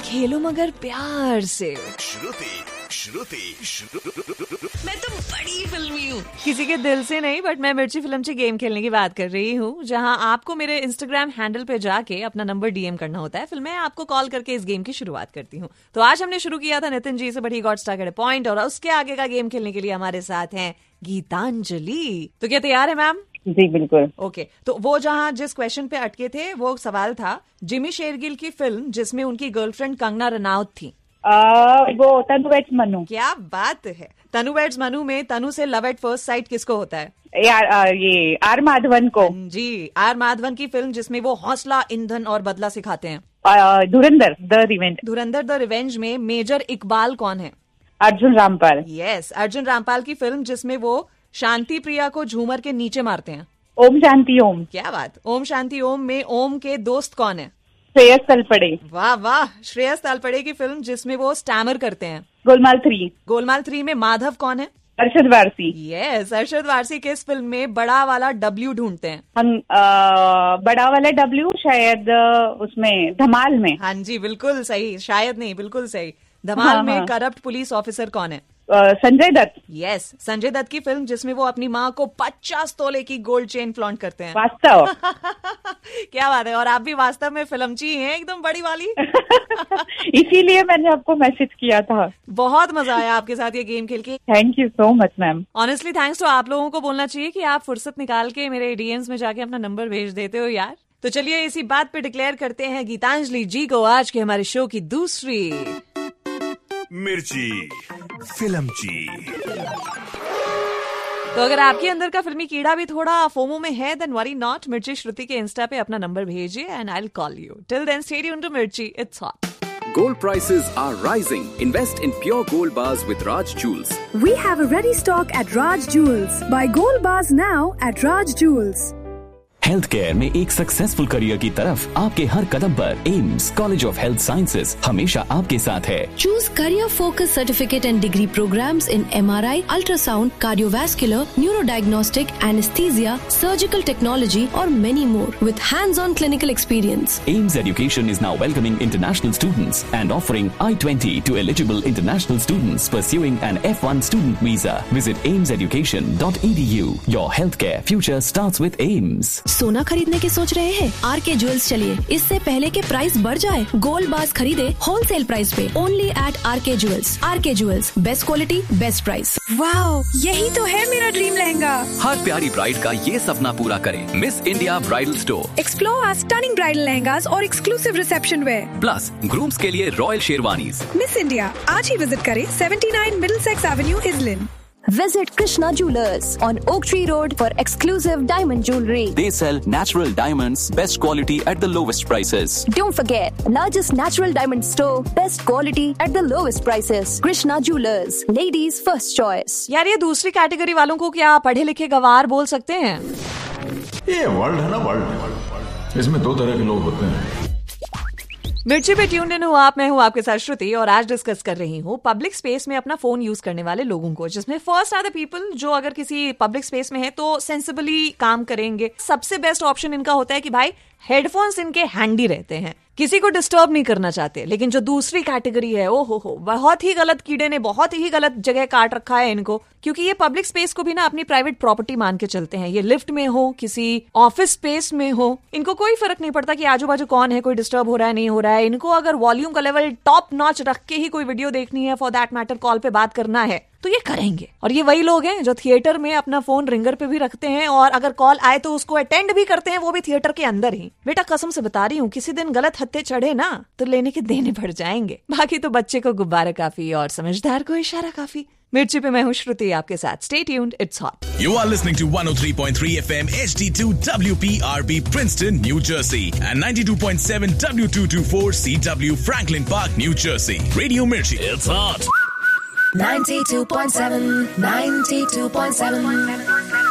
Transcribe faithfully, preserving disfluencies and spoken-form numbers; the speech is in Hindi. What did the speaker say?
खेलो मगर प्यार से। श्रुति श्रुति श्रुति मैं तो बड़ी फिल्मी हूँ, किसी के दिल से नहीं, बट मैं मिर्ची फिल्मची गेम खेलने की बात कर रही हूँ, जहाँ आपको मेरे इंस्टाग्राम हैंडल पे जाके अपना नंबर डीएम करना होता है। फिर मैं आपको कॉल करके इस गेम की शुरुआत करती हूँ। तो आज हमने शुरू किया था नितिन जी से, but he got stuck point, और उसके आगे का गेम खेलने के लिए हमारे साथ हैं गीतांजलि। तो क्या तैयार है मैम? जी बिल्कुल। ओके okay, तो वो जहाँ जिस क्वेश्चन पे अटके थे वो सवाल था जिमी शेरगिल की फिल्म जिसमें उनकी गर्लफ्रेंड कंगना रनौत थी। आ, वो तनु वेड्स मनु। क्या बात है। तनु वेड्स मनु में तनु से लव एट फर्स्ट साइट किसको होता है? यार आ, ये आर माधवन को। जी, आर माधवन की फिल्म जिसमें वो हौसला, ईंधन और बदला सिखाते हैं। धुरंधर the revenge. Dhurandhar the revenge में मेजर इकबाल कौन है? अर्जुन रामपाल। यस, अर्जुन रामपाल की फिल्म जिसमें वो शांति प्रिया को झूमर के नीचे मारते हैं। ओम शांति ओम। क्या बात। ओम शांति ओम में ओम के दोस्त कौन है? श्रेयस तलपड़े। वाह वाह, श्रेयस तलपड़े की फिल्म जिसमें वो स्टैमर करते हैं। गोलमाल थ्री। गोलमाल थ्री में माधव कौन है? अरशद वारसी। यस, अरशद वारसी किस फिल्म में बड़ा वाला डब्ल्यू ढूंढते हैं? हम आ, बड़ा वाला डब्ल्यू शायद उसमें धमाल में। हाँ जी बिल्कुल सही, शायद नहीं बिल्कुल सही। धमाल हाँ, में हाँ। करप्ट पुलिस ऑफिसर कौन है? संजय दत्त। यस, संजय दत्त की फिल्म जिसमें वो अपनी माँ को पचास तोले की गोल्ड चेन फ्लॉन्ट करते हैं। वास्तव। क्या बात है, और आप भी वास्तव में फिल्मची हैं एकदम बड़ी वाली। इसीलिए मैंने आपको मैसेज किया था। बहुत मजा आया आपके साथ ये गेम खेल के। Thank you so much ma'am. Honestly thanks. तो आप लोगों को बोलना चाहिए कि आप फुर्सत निकाल के मेरे डीएम्स में जाके अपना नंबर भेज देते हो यार। तो चलिए इसी बात पे डिक्लेयर करते हैं गीतांजलि जी को आज के हमारे शो की दूसरी मिर्ची फिल्मची। तो अगर आपके अंदर का फिल्मी कीड़ा भी थोड़ा फोमो में है, देन वरी नॉट, मिर्ची श्रुति के इंस्टा पे अपना नंबर भेजिए and I will call you. Till then stay tuned to मिर्ची, it's hot. Gold prices are rising. Invest in pure gold bars with Raj Jewels. We have a ready stock at Raj Jewels. Buy gold bars now at Raj Jewels. Health care में एक सक्सेसफुल करियर की तरफ आपके हर कदम पर AIIMS college of health sciences हमेशा आपके साथ है। Choose career focused certificate and degree programs in M R I, ultrasound, cardiovascular, neurodiagnostic, anesthesia, surgical technology or many more with hands-on clinical experience. Ames Education is now welcoming international students and offering I twenty to eligible international students pursuing an F one student visa. Visit ames education dot e d u. Your healthcare future starts with Ames. सोना खरीदने की सोच रहे हैं? आर के ज्वेल्स चलिए, इससे पहले के प्राइस बढ़ जाए। गोल्ड बार्स खरीदे होलसेल प्राइस पे ओनली एट आर के ज्वेल्स। आर के jewels, best quality best price. Wow, यही तो है मेरा ड्रीम लहंगा। हर प्यारी ब्राइड का ये सपना पूरा करें miss India bridal store. Explore our stunning bridal lehengas और exclusive reception where. Plus grooms के लिए रॉयल शेरवानीज। मिस इंडिया आज ही विजिट करें seventy nine Middlesex Avenue, इजलिन। Visit Krishna Jewelers on Oak Tree Road for exclusive diamond jewelry. They sell natural diamonds, best quality at the lowest prices. Don't forget, largest natural diamond store, best quality at the lowest prices. Krishna Jewelers, ladies first choice. यार ये दूसरी कैटेगरी वालों को क्या पढ़े लिखे गवार बोल सकते हैं? ये वर्ल्ड है ना, वर्ल्ड, इसमें दो तरह के लोग होते हैं। मिर्ची पे ट्यून्ड इन हूँ आप, मैं हूँ आपके साथ श्रुति, और आज डिस्कस कर रही हूँ पब्लिक स्पेस में अपना फोन यूज करने वाले लोगों को, जिसमें फर्स्ट आर द पीपल जो अगर किसी पब्लिक स्पेस में है तो सेंसिबली काम करेंगे। सबसे बेस्ट ऑप्शन इनका होता है कि भाई हेडफोन्स इनके हैंडी रहते हैं, किसी को डिस्टर्ब नहीं करना चाहते। लेकिन जो दूसरी कैटेगरी है, ओ हो हो, बहुत ही गलत कीड़े ने बहुत ही गलत जगह काट रखा है इनको, क्योंकि ये पब्लिक स्पेस को भी ना अपनी प्राइवेट प्रॉपर्टी मान के चलते हैं। ये लिफ्ट में हो, किसी ऑफिस स्पेस में हो, इनको कोई फर्क नहीं पड़ता कि आजू बाजू कौन है, कोई डिस्टर्ब हो रहा है नहीं हो रहा है। इनको अगर वॉल्यूम का लेवल टॉप नॉच रख के ही कोई वीडियो देखनी है, फॉर दैट मैटर कॉल पे बात करना है, तो ये करेंगे। और ये वही लोग हैं जो थिएटर में अपना फोन रिंगर पे भी रखते हैं, और अगर कॉल आए तो उसको अटेंड भी करते हैं, वो भी थिएटर के अंदर ही। बेटा कसम से बता रही हूँ, किसी दिन गलत हत्थे चढ़े ना तो लेने के देने पड़ जाएंगे। बाकी तो बच्चे को गुब्बारा काफी और समझदार को इशारा काफी। मिर्ची पे मैं हूँ श्रुति आपके साथ। Stay tuned, it's hot. You are listening to one oh three point three F M H D two W P R B Princeton, New Jersey and ninety-two point seven W two twenty-four C W Franklin Park, New Jersey. Radio Mirchi. It's hot. ninety-two point seven, ninety-two point seven